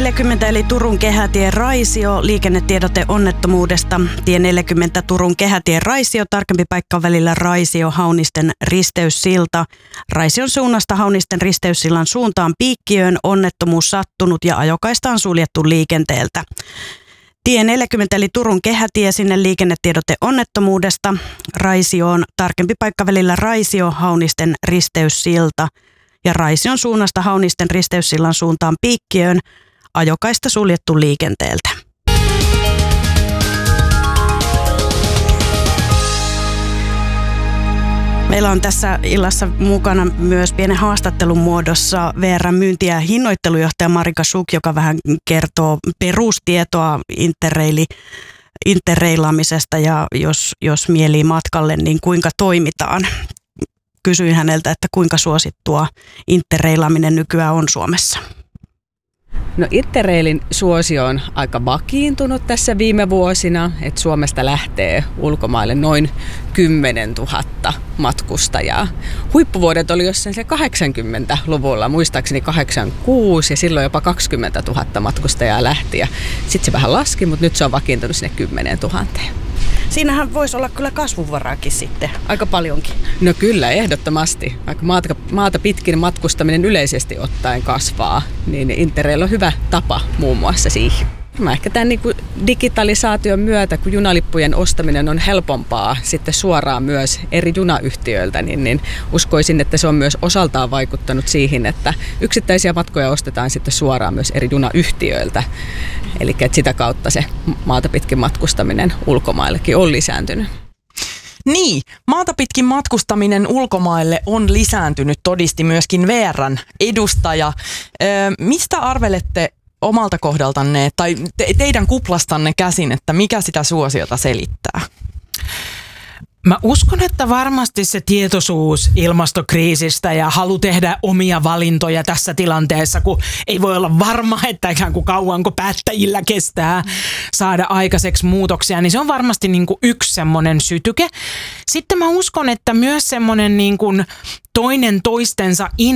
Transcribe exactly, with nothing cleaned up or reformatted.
neljäkymmentä eli Turun kehätie Raisio, liikennetiedote onnettomuudesta. Tie neljäkymmentä Turun kehätie Raisio, tarkempi paikka välillä Raisio Haunisten risteyssilta. Raision suunnasta Haunisten risteyssillan suuntaan Piikkiöön onnettomuus sattunut ja ajokaista on suljettu liikenteeltä. Tie neljäkymmentä eli Turun kehätie, sinne liikennetiedote onnettomuudesta. Raisioon, tarkempi paikka välillä Raisio Haunisten risteyssilta. Ja Raision suunnasta Haunisten risteyssillan suuntaan Piikkiöön, ajokaista suljettu liikenteeltä. Meillä on tässä illassa mukana myös pienen haastattelun muodossa V R:n myynti- ja hinnoittelujohtaja Marika Suk, joka vähän kertoo perustietoa interreili, interreilaamisesta ja jos, jos mielii matkalle, niin kuinka toimitaan. Kysyin häneltä, että kuinka suosittua interreilaaminen nykyään on Suomessa. No Interrailin suosio on aika vakiintunut tässä viime vuosina, että Suomesta lähtee ulkomaille noin kymmenen tuhatta matkustajaa. Huippuvuodet oli jossain se kahdeksankymmentäluvulla, muistaakseni kahdeksankymmentäkuusi ja silloin jopa kaksikymmentätuhatta matkustajaa lähti. Sitten se vähän laski, mutta nyt se on vakiintunut sinne kymmenen tuhanteen. Siinähän voisi olla kyllä kasvuvaraakin sitten, aika paljonkin. No kyllä, ehdottomasti. Vaikka maata, maata pitkin matkustaminen yleisesti ottaen kasvaa, niin Interrail on hyvä tapa muun muassa siihen. Mä ehkä tämän niin kuin digitalisaation myötä, kun junalippujen ostaminen on helpompaa sitten suoraan myös eri junayhtiöiltä, niin, niin uskoisin, että se on myös osaltaan vaikuttanut siihen, että yksittäisiä matkoja ostetaan sitten suoraan myös eri junayhtiöiltä. Eli että sitä kautta se maata pitkin matkustaminen ulkomaillekin on lisääntynyt. Niin, maata pitkin matkustaminen ulkomaille on lisääntynyt, todisti myöskin V R:n edustaja. Ö, mistä arvelette omalta kohdaltanne tai te, teidän kuplastanne käsin, että mikä sitä suosiota selittää? Mä uskon, että varmasti se tietoisuus ilmastokriisistä ja halu tehdä omia valintoja tässä tilanteessa, kun ei voi olla varma, että ikään kuin kauanko päättäjillä kestää saada aikaiseksi muutoksia, niin se on varmasti niin kuin yksi semmoinen sytyke. Sitten mä uskon, että myös semmoinen niin kuin toinen toistensa in